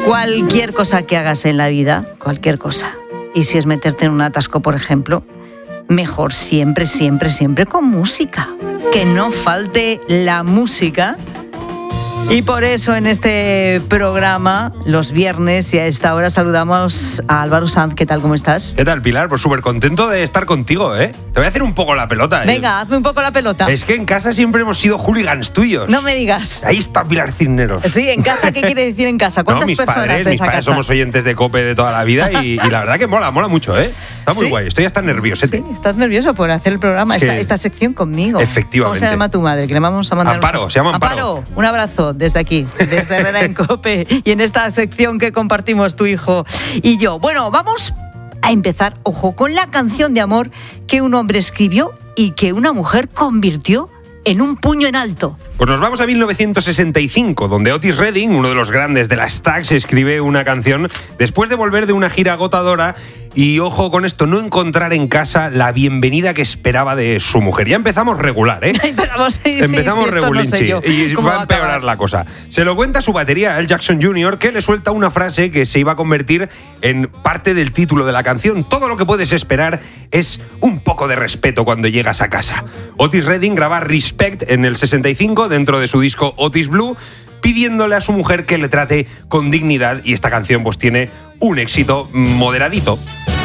Cualquier cosa que hagas en la vida, cualquier cosa, y si es meterte en un atasco, por ejemplo, mejor siempre, siempre, siempre con música. Que no falte la música. Y por eso en este programa, los viernes y a esta hora, saludamos a Álvaro Sanz. ¿Qué tal? ¿Cómo estás? ¿Qué tal, Pilar? Pues súper contento de estar contigo, ¿eh? Te voy a hacer un poco la pelota. Venga, hazme un poco la pelota. Es que en casa siempre hemos sido hooligans tuyos. No me digas. Ahí está Pilar Cisneros. Sí, ¿en casa qué quiere decir en casa? ¿Cuántas personas de esa mis padres casa? somos oyentes de COPE de toda la vida y la verdad que mola mucho, ¿eh? Está muy guay. Estoy hasta nerviosete. Sí, estás nervioso por hacer el programa, esta sección conmigo. Efectivamente. ¿Cómo se llama tu madre? Que le vamos a mandar Amparo, se llama Amparo. Amparo, un abrazo desde aquí, desde Herrera en COPE y en esta sección que compartimos tu hijo y yo. Bueno, vamos a empezar, ojo, con la canción de amor que un hombre escribió y que una mujer convirtió en un puño en alto. Pues nos vamos a 1965, donde Otis Redding, uno de los grandes de las Stax, escribe una canción después de volver de una gira agotadora y, ojo con esto, no encontrar en casa la bienvenida que esperaba de su mujer. Ya empezamos regular, ¿eh? Empezamos regulinchi, no sé y va a empeorar la cosa. Se lo cuenta su batería, Al Jackson Jr., que le suelta una frase que se iba a convertir en parte del título de la canción. Todo lo que puedes esperar es un poco de respeto cuando llegas a casa. Otis Redding graba Respect en el 65 dentro de su disco Otis Blue, pidiéndole a su mujer que le trate con dignidad, y esta canción pues tiene un éxito moderadito.